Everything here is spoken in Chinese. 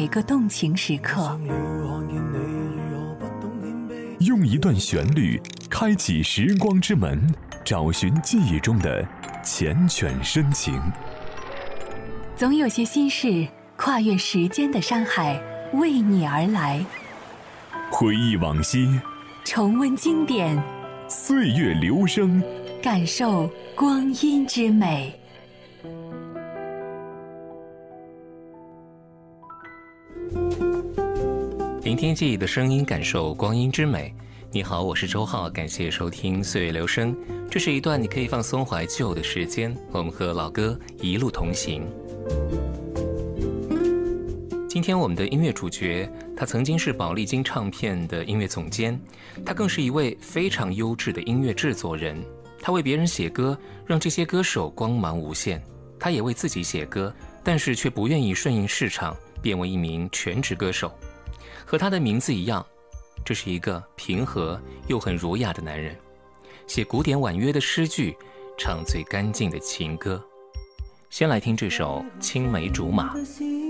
每个动情时刻， 用一段旋律开启时光之门，找寻记忆中的缱绻深情。 总有些心事跨越时间的山海，为你而来。 回忆往昔， 重温经典， 岁月流声， 感受光阴之美。 聆听记忆的声音，感受光阴之美。你好，我是周浩，感谢收听岁月流声。这是一段你可以放松怀旧的时间，我们和老歌一路同行。今天我们的音乐主角，他曾经是宝丽金唱片的音乐总监，他更是一位非常优质的音乐制作人。他为别人写歌，让这些歌手光芒无限。他也为自己写歌，但是却不愿意顺应市场，变为一名全职歌手。和他的名字一样，这是一个平和又很儒雅的男人，写古典婉约的诗句，唱最干净的情歌。先来听这首《青梅竹马》。